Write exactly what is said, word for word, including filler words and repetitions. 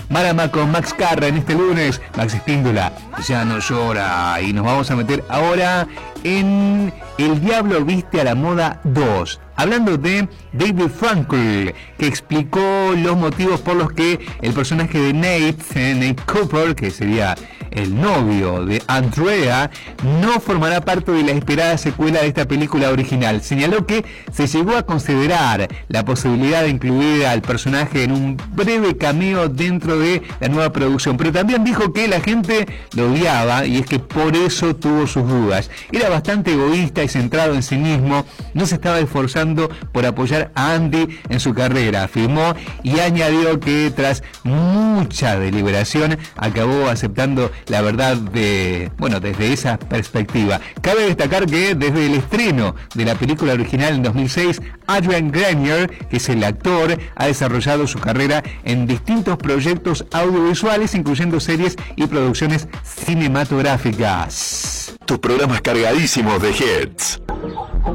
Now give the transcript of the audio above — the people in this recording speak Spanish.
Marama con Max Carra en este lunes. Max Espíndola ya no llora. Y nos vamos a meter ahora en El Diablo Viste a la Moda dos. Hablando de David Frankel, que explicó los motivos por los que el personaje de Nate, Nate Cooper, que sería el novio de Andrea, no formará parte de la esperada secuela de esta película original. Señaló que se llegó a considerar la posibilidad de incluir al personaje en un breve cameo dentro de la nueva producción, pero también dijo que la gente lo odiaba y es que por eso tuvo sus dudas. Era bastante egoísta y centrado en sí mismo, no se estaba esforzando por apoyar a Andy en su carrera, afirmó, y añadió que tras mucha deliberación acabó aceptando la verdad de, bueno, desde esa perspectiva. Cabe destacar que desde el estreno de la película original en dos mil seis, Adrian Grenier, que es el actor, ha desarrollado su carrera en distintos proyectos audiovisuales, incluyendo series y producciones cinematográficas. Tus programas cargadísimos de hits.